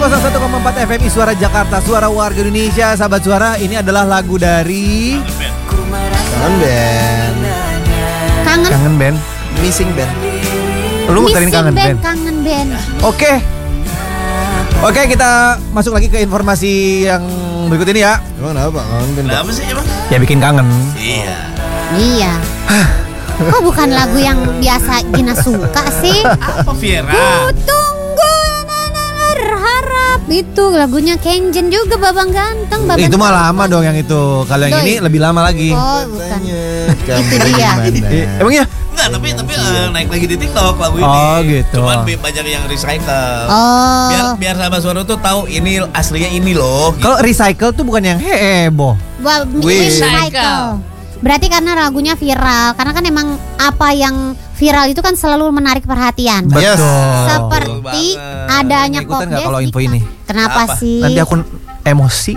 101,4 FMI Suara Jakarta, Suara Warga Indonesia. Sahabat Suara, ini adalah lagu dari Kangen Band. Kangen Band. Missing Band. Lu muterin Kangen Band. Kangen Band. Oke, kita masuk lagi ke informasi yang berikut ini ya. Emang kenapa Kangen Band? Kenapa sih emang? Ya bikin kangen. Iya. Kok bukan lagu yang biasa Gina suka sih? Apa Viera? Ku tunggu berharap. Itu lagunya Kenjen juga, Babang Ganteng. Itu mah lama dong yang itu. Kalau yang ini lebih lama lagi. Oh, bukan. Itu dia. Emang ya? Enggak, tapi naik lagi di TikTok lagu ini. Oh, gitu. Cuman banyak yang recycle. Oh. Biar sahabat Suara tuh tahu ini aslinya ini loh. Gitu. Kalau recycle tuh bukan yang heboh. Recycle. Berarti karena lagunya viral. Karena kan emang apa yang viral itu kan selalu menarik perhatian. Betul. Seperti adanya Ikutan nggak Kopdes. kalau info ini? Kenapa Apa? sih? Nanti aku emosi.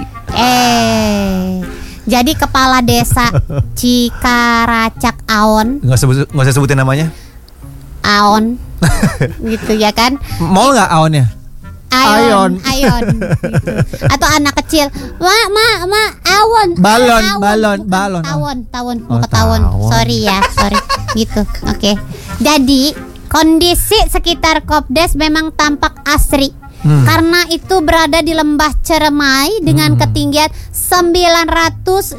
Jadi kepala desa Cikaracak Aon, Nggak usah sebutin namanya. Aon, gitu ya kan? Mau nggak Aonnya? Ayon. Gitu. Atau anak kecil, ma, Awon. Tawon, mau ke tawon. Sorry. Gitu. Oke. Jadi kondisi sekitar Kopdes memang tampak asri. Karena itu berada di lembah Ceremai dengan ketinggian 950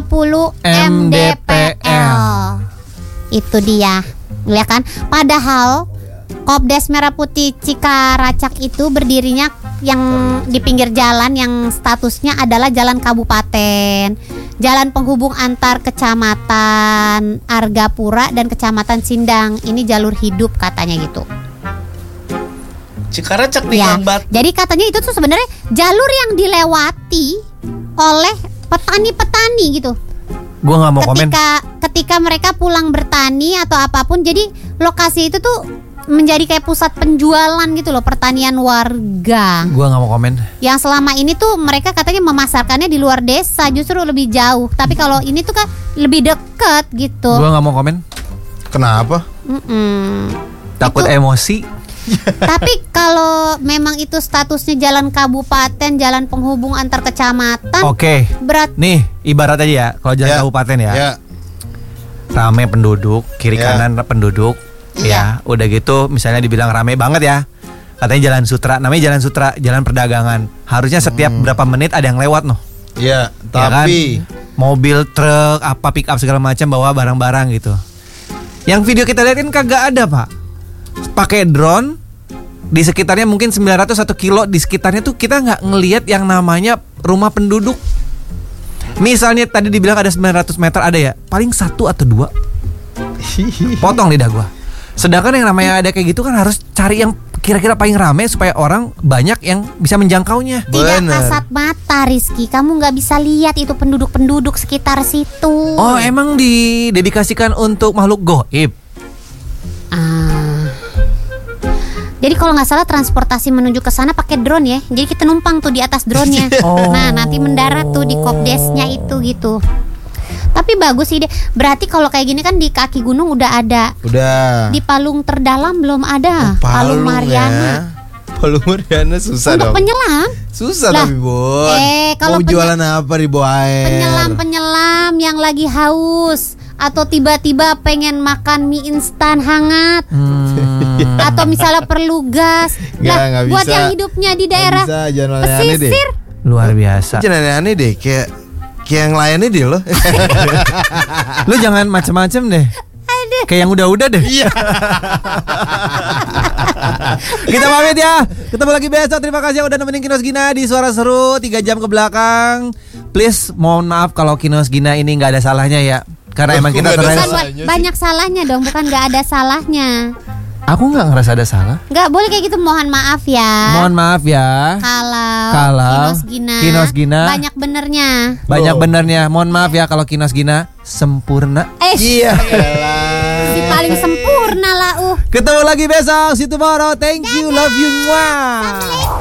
mdpl. Itu dia, ya kan? Padahal Kopdes Merah Putih Cikaracak itu berdirinya yang di pinggir jalan yang statusnya adalah jalan kabupaten, jalan penghubung antar kecamatan Argapura dan kecamatan Sindang. Ini jalur hidup katanya gitu. Cikaracak nih Ya, Kang Bat. jadi katanya itu tuh sebenarnya jalur yang dilewati oleh petani-petani gitu. Gue nggak mau komen. Ketika mereka pulang bertani atau apapun, jadi lokasi itu tuh menjadi kayak pusat penjualan gitu loh, pertanian warga. Gue nggak mau komen. Yang selama ini tuh mereka katanya memasarkannya di luar desa, justru lebih jauh. Tapi kalau ini tuh kan lebih deket gitu. Gue nggak mau komen. Kenapa? Takut Itu- emosi. Tapi kalau memang itu statusnya jalan kabupaten, jalan penghubung antar kecamatan, Oke. berat. Nih ibarat aja ya, kalau jalan Ya. kabupaten ya, Ya. rame penduduk, kiri Ya. kanan penduduk, ya. Udah gitu, misalnya dibilang rame banget ya, katanya Jalan Sutra, namanya Jalan Sutra, jalan perdagangan. Harusnya setiap berapa menit ada yang lewat noh. Ya, Ya kan? tapi Mobil, truk, apa pick up segala macam bawa barang-barang gitu. Yang video kita lihat kan kagak ada pak. Pakai drone di sekitarnya mungkin 901 kilo di sekitarnya tuh kita nggak ngelihat yang namanya rumah penduduk. Misalnya tadi dibilang ada 900 meter ada ya, paling 1 atau 2. Potong lidah gua. Sedangkan yang namanya ada kayak gitu kan harus cari yang kira-kira paling rame supaya orang banyak yang bisa menjangkaunya. Tidak Bener. kasat mata, Rizky. Kamu nggak bisa lihat itu penduduk-penduduk sekitar situ. Oh, emang didedikasikan untuk makhluk goib? Jadi kalau nggak salah transportasi menuju ke sana pakai drone ya. Jadi kita numpang tuh di atas drone-nya. Oh. Nah, nanti mendarat tuh di Kopdesnya itu gitu. Tapi bagus sih deh. Berarti kalau kayak gini kan di kaki gunung udah ada. udah. Di Palung Terdalam belum ada. Palung Mariana. Palung Mariana susah Untuk dong. penyelam. Susah Lah, tapi Bon. kalau mau jualan apa di bawah air? penyelam yang lagi haus atau tiba-tiba pengen makan mie instan hangat atau misalnya perlu gas. Nggak buat bisa. yang hidupnya di daerah Nggak bisa, jangan aneh-aneh deh. pesisir. Luar biasa. Jangan aneh-aneh deh, kayak yang lainnya deh lo. Lu jangan macem-macem deh. Kayak yang udah-udah deh. Iya. Kita pamit ya. Ketemu lagi besok. Terima kasih udah nemenin Kinos Gina di Suara Seru 3 jam ke belakang. Please mohon maaf kalau Kinos Gina ini nggak ada salahnya ya. Karena emang kita Nggak ada ternyata salahnya sih. Banyak salahnya dong, bukan nggak ada salahnya. aku nggak ngerasa ada salah. Nggak boleh kayak gitu, mohon maaf ya. Mohon maaf ya. Kalau Kinos Gina banyak benernya. banyak benernya. Mohon maaf ya kalau Kinos Gina sempurna. Iya. Si paling sempurna lah. Ketemu lagi besok. See you tomorrow. Thank you. Love you. Mwah.